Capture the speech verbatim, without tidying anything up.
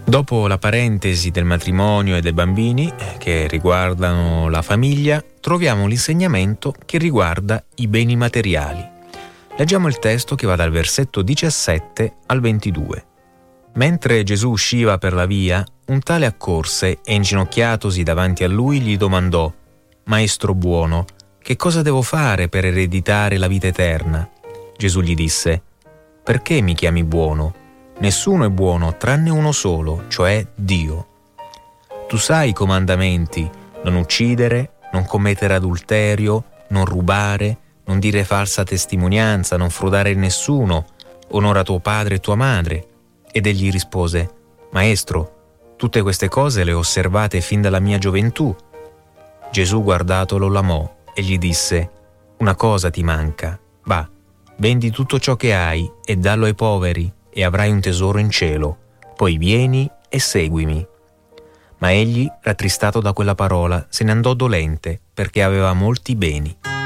Dopo la parentesi del matrimonio e dei bambini, che riguardano la famiglia, troviamo l'insegnamento che riguarda i beni materiali. Leggiamo il testo che va dal versetto diciassette al ventidue. Mentre Gesù usciva per la via, un tale accorse e inginocchiatosi davanti a lui gli domandò: «Maestro buono, che cosa devo fare per ereditare la vita eterna?» Gesù gli disse: «Perché mi chiami buono? Nessuno è buono tranne uno solo, cioè Dio. Tu sai i comandamenti: non uccidere, non commettere adulterio, non rubare, non dire falsa testimonianza, non frodare nessuno, onora tuo padre e tua madre». Ed egli rispose: «Maestro, tutte queste cose le ho osservate fin dalla mia gioventù». Gesù, guardatolo, l'amò e gli disse: «Una cosa ti manca. Va, vendi tutto ciò che hai e dallo ai poveri, e avrai un tesoro in cielo. Poi vieni e seguimi». Ma egli, rattristato da quella parola, se ne andò dolente, perché aveva molti beni.